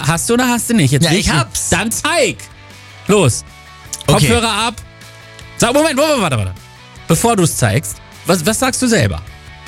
Hast du oder hast du nicht? Jetzt Ja, will ich hab's. Dann zeig. Los. Okay. Kopfhörer ab. Sag, Moment, warte. Bevor du es zeigst, was sagst du selber?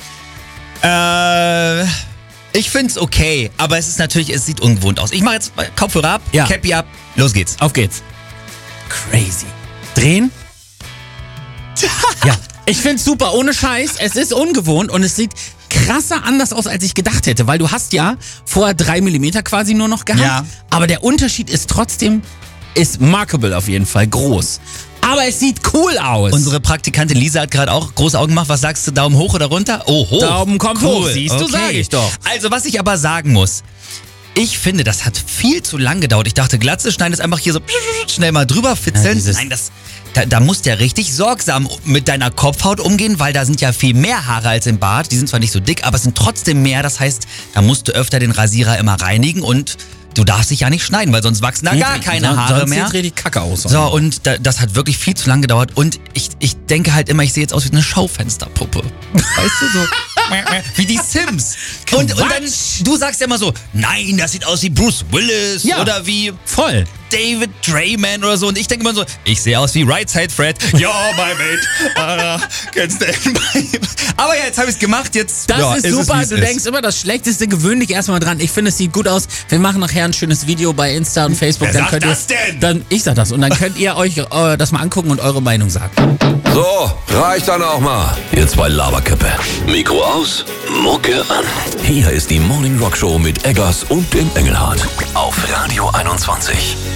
Ich find's okay, aber es sieht ungewohnt aus. Ich mache jetzt Kopfhörer ab, Ja. Cappy ab, los geht's. Auf geht's. Crazy. Drehen. Ja, ich find's super, ohne Scheiß. Es ist ungewohnt und es sieht krasser anders aus, als ich gedacht hätte, weil du hast ja vorher 3 mm quasi nur noch gehabt. Ja. Aber der Unterschied ist trotzdem, ist markable auf jeden Fall, groß. Aber es sieht cool aus. Unsere Praktikantin Lisa hat gerade auch große Augen gemacht. Was sagst du, Daumen hoch oder runter? Oh, hoch. Daumen kommt hoch, siehst du, Okay. sag ich doch. Also, was ich aber sagen muss, ich finde, das hat viel zu lang gedauert. Ich dachte, Glatze schneiden ist einfach hier so schnell mal drüber fitzeln. Ja, Nein, da musst du ja richtig sorgsam mit deiner Kopfhaut umgehen, weil da sind ja viel mehr Haare als im Bart. Die sind zwar nicht so dick, aber es sind trotzdem mehr. Das heißt, da musst du öfter den Rasierer immer reinigen und du darfst dich ja nicht schneiden, weil sonst wachsen da gar keine Haare mehr. Sonst sieht richtig kacke aus. So, und das hat wirklich viel zu lang gedauert. Und ich denke halt immer, ich sehe jetzt aus wie eine Schaufensterpuppe. Weißt du, so wie die Sims. Und dann, du sagst ja immer so, nein, das sieht aus wie Bruce Willis Ja. oder wie Voll. David Drayman oder so. Und ich denke immer so, ich sehe aus wie Right Side Fred. Ja, my mate. Kennst du Aber ja, jetzt habe ich es gemacht. Jetzt Das ja, ist es super. wie es Du ist. denkst immer, das Schlechteste gewöhn dich erstmal dran. Ich finde, es sieht gut aus. Wir machen nachher ein schönes Video bei Insta und Facebook. Wer Dann sagt könnt das denn? Dann, ich sag das. Und dann könnt ihr euch das mal angucken und eure Meinung sagen. So, reicht dann auch mal. Ihr zwei Laberköppe. Mikro aus, Mucke an. Hier ist die Morning Rock Show mit Eggers und dem Engelhardt. Auf Radio 21.